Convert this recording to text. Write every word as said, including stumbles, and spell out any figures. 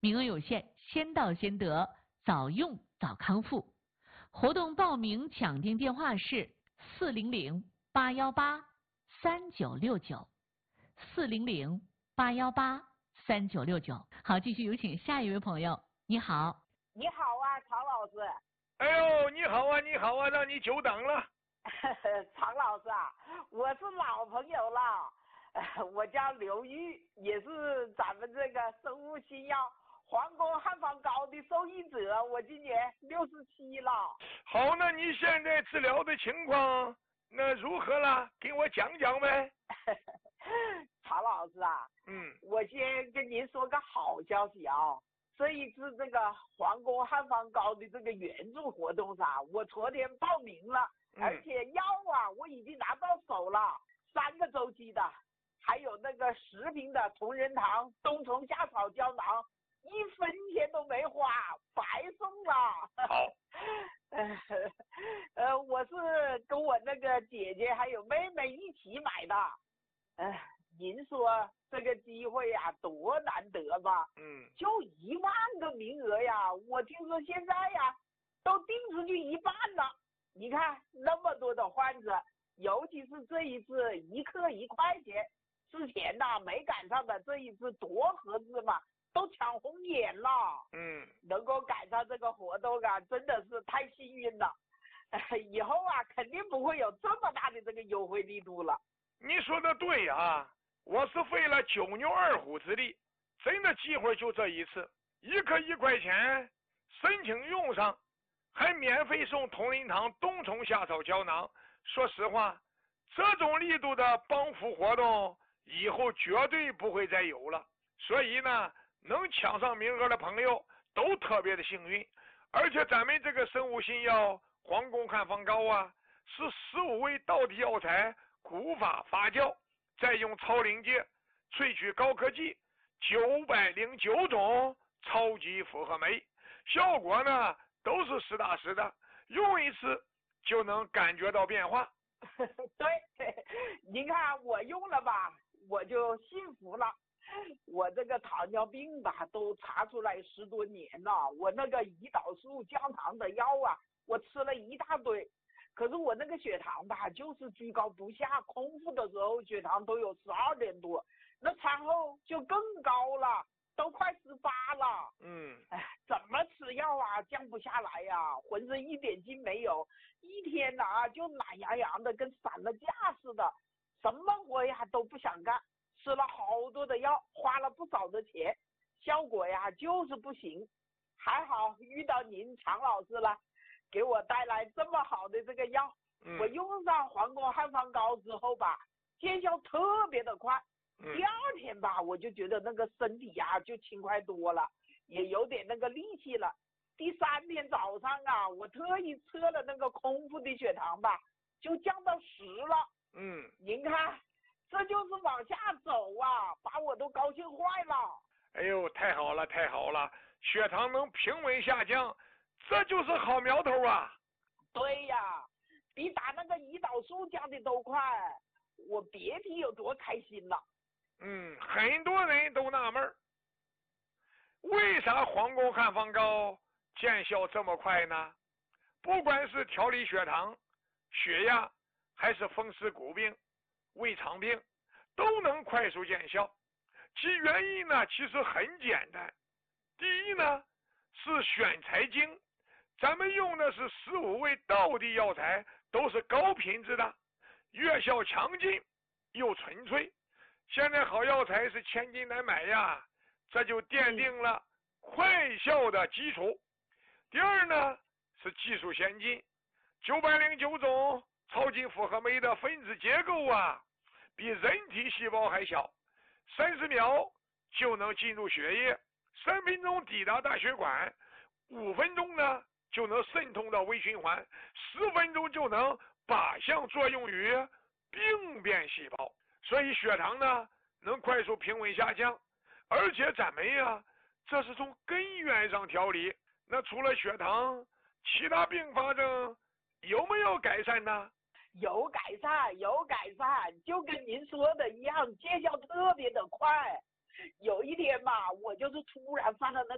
名额有限，先到先得，早用早康复。活动报名抢订电话是四零零八幺八三九六九，四零零八幺八三九六九。好，继续有请下一位朋友。你好， 你好啊，常老师。 哎呦，你好啊，你好啊，让你久等了。 常老师啊，我是老朋友了，我叫刘玉，也是咱们这个生物新药皇宫汉方膏的受益者，我今年六十七了。 好，那你现在治疗的情况那如何了？给我讲讲呗。 常老师啊， 嗯， 我先跟您说个好消息啊，这一次这个皇宫汉方膏的这个援助活动上，我昨天报名了。 嗯、 而且药啊，我已经拿到手了，三个周期的，还有那个十瓶的同仁堂冬虫夏草胶囊，一分钱都没花，白送了。 好， 呃，我是跟我那个姐姐还有妹妹一起买的。呃，您说这个机会呀，多难得吧？ 嗯， 就一万个名额呀，我听说现在呀，都定出去一半了。你看那么多的患者，尤其是这一次一克一块钱，之前呐没赶上的，这一次多合适嘛，都抢红眼了。 嗯， 能够赶上这个活动啊，真的是太幸运了。以后啊，肯定不会有这么大的这个优惠力度了。 你说的对啊，我是费了九牛二虎之力，真的机会就这一次，一克一块钱，申请用上。还免费送同仁堂冬虫夏草胶囊。说实话，这种力度的帮扶活动以后绝对不会再有了。所以呢，能抢上名额的朋友都特别的幸运。而且咱们这个生物新药皇宫汉方膏啊，是十五味道地药材古法发酵，再用超临界萃取高科技九百零九种超级复合酶，效果呢都是实打实的，用一次就能感觉到变化。 对，您看我用了吧，我就幸福了。我这个糖尿病吧，都查出来十多年了。我那个胰岛素降糖的药啊，我吃了一大堆，可是我那个血糖吧，就是居高不下。空腹的时候血糖都有十二点多，那餐后就更高了。都快十八了， 嗯， 哎，怎么吃药啊，降不下来呀、啊，浑身一点劲没有，一天呐、啊、就懒洋洋的，跟散了架似的，什么活呀都不想干，吃了好多的药，花了不少的钱，效果呀就是不行。还好遇到您常老师了，给我带来这么好的这个药， 嗯、 我用上皇宫汉方膏之后吧，见效特别的快。第二天吧，我就觉得那个身体呀、啊、就轻快多了，也有点那个力气了。第三天早上啊，我特意测了那个空腹的血糖吧，就降到十了。 嗯， 您看，这就是往下走啊，把我都高兴坏了。 哎呦，太好了，太好了，血糖能平稳下降，这就是好苗头啊。 对呀，比打那个胰岛素降的都快，我别提有多开心了。 嗯，很多人都纳闷，为啥皇宫汉方膏见效这么快呢？不管是调理血糖、血压，还是风湿骨病、胃肠病，都能快速见效。其原因呢，其实很简单。第一呢，是选材精，咱们用的是十五味道地药材，都是高品质的，药效强劲又纯粹。现在好药材是千金难买呀，这就奠定了快效的基础。第二呢，是技术先进，九百零九种超级复合酶的分子结构啊，比人体细胞还小，三十秒就能进入血液，三分钟抵达大血管，五分钟呢就能渗透到微循环，十分钟就能靶向作用于病变细胞。所以血糖呢能快速平稳下降，而且咱们呀，这是从根源上调理。那除了血糖，其他并发症有没有改善呢？ 有改善，有改善，就跟您说的一样，见效特别的快。有一天嘛，我就是突然犯了那